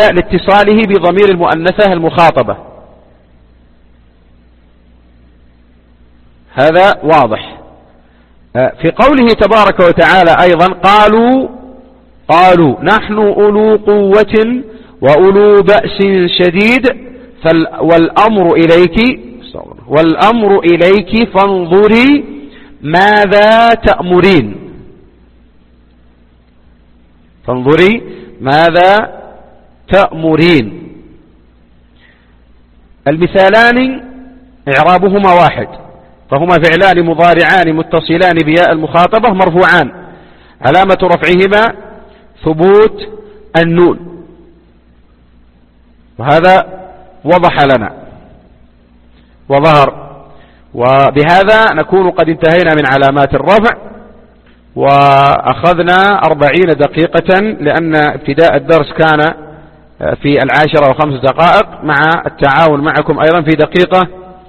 لاتصاله بضمير المؤنثة المخاطبة، هذا واضح. في قوله تبارك وتعالى أيضا قالوا نحن أولو قوة وأولو بأس شديد والأمر إليك فانظري ماذا تأمرين. فانظري ماذا تأمرين. المثالان إعرابهما واحد، فهما فعلان مضارعان متصلان بياء المخاطبة مرفوعان، علامة رفعهما ثبوت النون، وهذا وضح لنا وظهر. وبهذا نكون قد انتهينا من علامات الرفع، وأخذنا 40 دقيقة، لأن ابتداء الدرس كان في 10:05 مع التعاون معكم أيضا في دقيقة،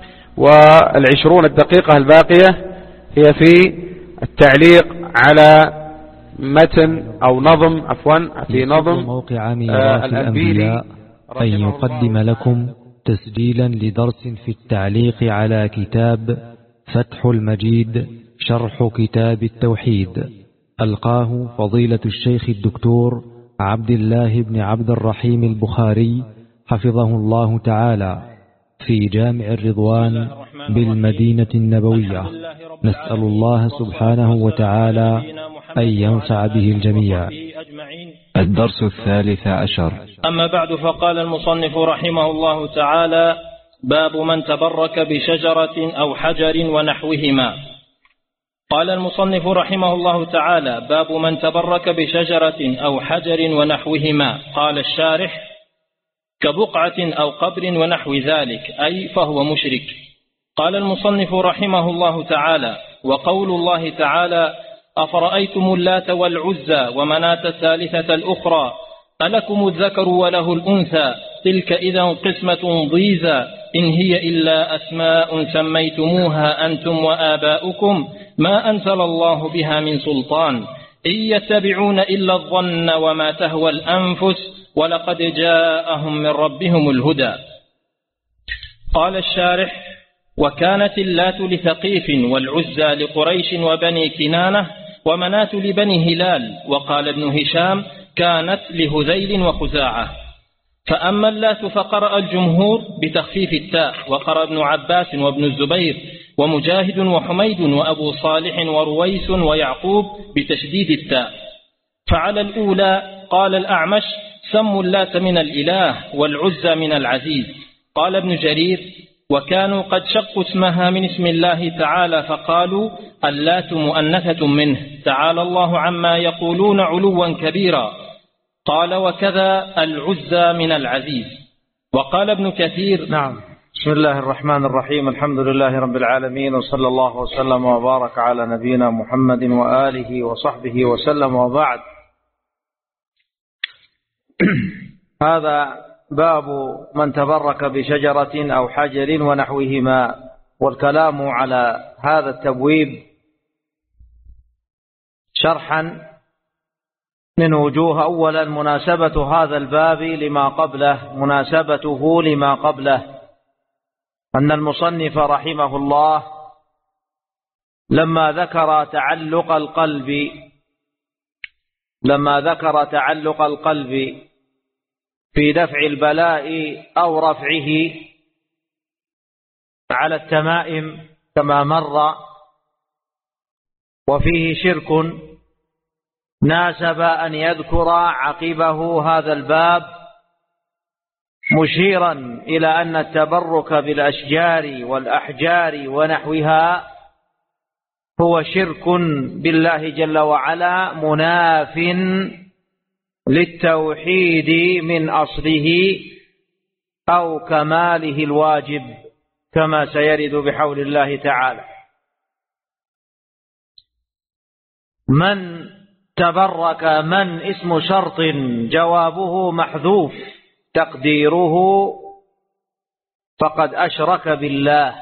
و20 دقيقة الباقية هي في التعليق على متن أو نظم في نظم موقع ميراث الأنبياء أن يقدم لكم تسجيلا لدرس في التعليق على كتاب فتح المجيد شرح كتاب التوحيد، ألقاه فضيلة الشيخ الدكتور عبد الله بن عبد الرحيم البخاري حفظه الله تعالى في جامع الرضوان بالمدينة النبوية. نسأل الله سبحانه وتعالى أن ينفع به الجميع. الدرس 13. أما بعد، فقال المصنف رحمه الله تعالى: باب من تبرك بشجرة أو حجر ونحوهما. قال المصنف رحمه الله تعالى: باب من تبرك بشجرة أو حجر ونحوهما. قال الشارح: كبقعة أو قبر ونحو ذلك، أي فهو مشرك. قال المصنف رحمه الله تعالى: وقول الله تعالى: أفرأيتم اللات والعزى ومناة الثالثة الأخرى ألكم الذكر وله الأنثى تلك إذا قسمة ضيزى إن هي إلا أسماء سميتموها أنتم وآباؤكم ما أنزل الله بها من سلطان إن يتبعون إلا الظن وما تهوى الأنفس ولقد جاءهم من ربهم الهدى. قال الشارح: وكانت اللات لثقيف والعزى لقريش وبني كنانة ومناة لبني هلال. وقال ابن هشام: كانت لهذيل وخزاعة. فأما اللات فقرأ الجمهور بتخفيف التاء، وقرأ ابن عباس وابن الزبير ومجاهد وحميد وأبو صالح ورويس ويعقوب بتشديد التاء. فعلى الأولى قال الأعمش: سموا اللات من الإله والعزى من العزيز. قال ابن جرير: وكانوا قد شقوا اسمها من اسم الله تعالى فقالوا اللات مؤنثة منه تعالى الله عما يقولون علوا كبيرا. قال: وكذا العزى من العزيز. وقال ابن كثير: نعم. بسم الله الرحمن الرحيم، الحمد لله رب العالمين، وصلى الله وسلم وبارك على نبينا محمد وآله وصحبه وسلم، وبعد. هذا باب من تبرك بشجرة أو حجر ونحوهما، والكلام على هذا التبويب شرحا من وجوه. أولا، مناسبة هذا الباب لما قبله، مناسبته لما قبله أن المصنف رحمه الله لما ذكر تعلق القلب في دفع البلاء أو رفعه على التمائم كما مر، وفيه شرك، ناسب أن يذكر عقبه هذا الباب مشيرا إلى أن التبرك بالأشجار والأحجار ونحوها هو شرك بالله جل وعلا مناف للتوحيد من أصله أو كماله الواجب، كما سيرد بحول الله تعالى. من تبرك، من اسم شرط جوابه محذوف تقديره فقد أشرك بالله.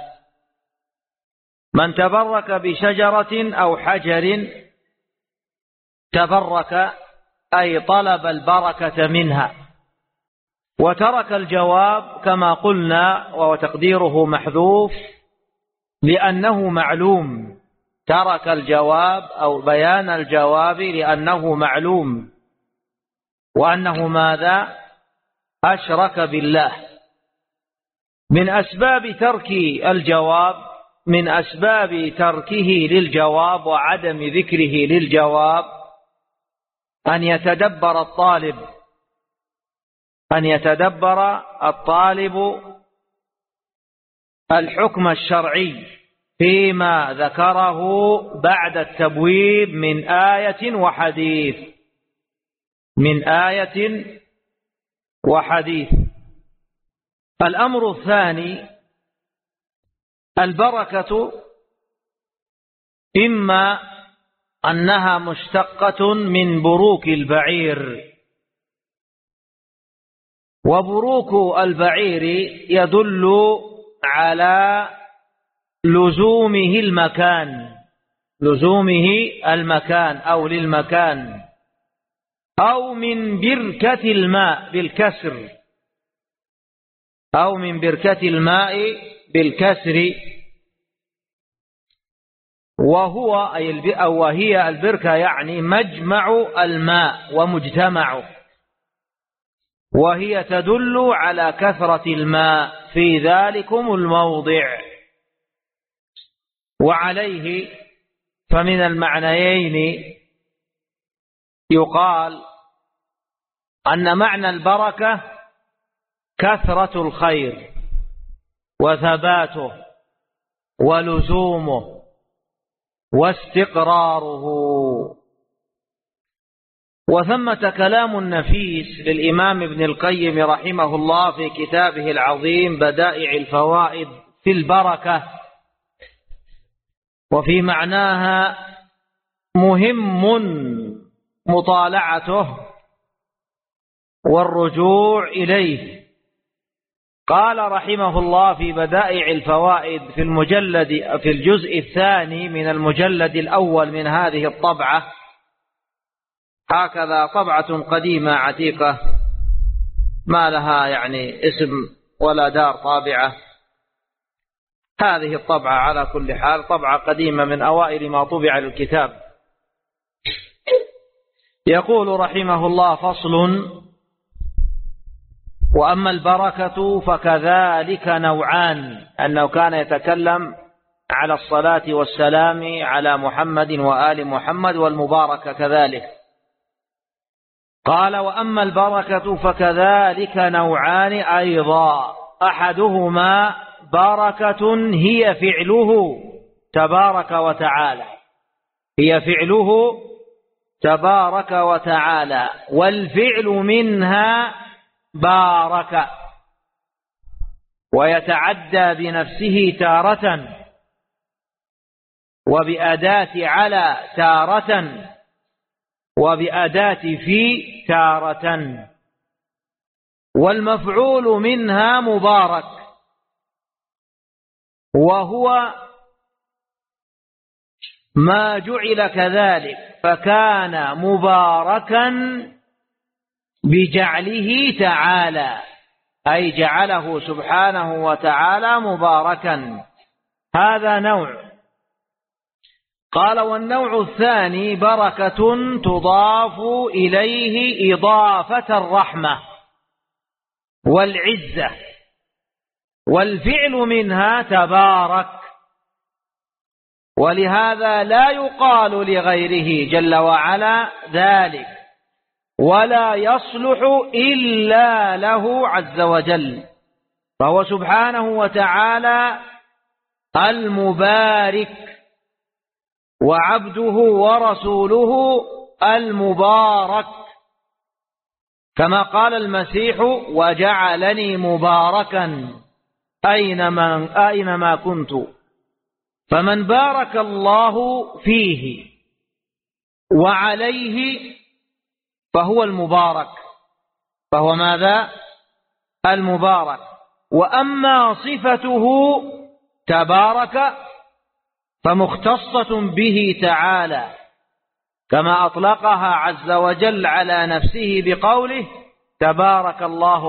من تبرك بشجرة أو حجر، تبرك أي طلب البركة منها، وترك الجواب كما قلنا وهو تقديره محذوف لأنه معلوم، ترك الجواب أو بيان الجواب لأنه معلوم، وأنه ماذا؟ أشرك بالله. من أسباب ترك الجواب، من أسباب تركه للجواب وعدم ذكره للجواب أن يتدبر الطالب الحكم الشرعي فيما ذكره بعد التبويب من آية وحديث. الأمر الثاني: البركة إما أنها مشتقة من بروك البعير، وبروك البعير يدل على لزومه المكان أو للمكان، أو من بركة الماء بالكسر، أو من بركة الماء بالكسر، وهي البركة يعني مجمع الماء ومجتمعه، وهي تدل على كثرة الماء في ذلكم الموضع. وعليه فمن المعنيين يقال أن معنى البركة كثرة الخير وثباته ولزومه واستقراره. وثمة كلام نفيس للإمام ابن القيم رحمه الله في كتابه العظيم بدائع الفوائد في البركة، وفي معناها مهم مطالعته والرجوع إليه. قال رحمه الله في بدائع الفوائد في الجزء الثاني من المجلد الأول من هذه الطبعة، هكذا طبعة قديمة عتيقة ما لها يعني اسم ولا دار طابعة، هذه الطبعة على كل حال طبعة قديمة من أوائل ما طبع للكتاب. يقول رحمه الله: فصل: وأما البركة فكذلك نوعان، أنه كان يتكلم على الصلاة والسلام على محمد وآل محمد والمباركة كذلك. قال: وأما البركة فكذلك نوعان أيضا، أحدهما بركة هي فعله تبارك وتعالى، والفعل منها بارك، ويتعدى بنفسه تارة، وبأداة على تارة، وبأداة في تارة، والمفعول منها مبارك، وهو ما جعل كذلك فكان مباركا بجعله تعالى، أي جعله سبحانه وتعالى مباركا. هذا نوع. قال: والنوع الثاني بركة تضاف إليه إضافة الرحمة والعزة، والفعل منها تبارك، ولهذا لا يقال لغيره جل وعلا ذلك، ولا يصلح إلا له عز وجل، فهو سبحانه وتعالى المبارك، وعبده ورسوله المبارك، كما قال المسيح: وجعلني مباركا أينما كنت. فمن بارك الله فيه وعليه فهو المبارك، فهو ماذا؟ المبارك. وأما صفته تبارك فمختصة به تعالى، كما أطلقها عز وجل على نفسه بقوله: تبارك الله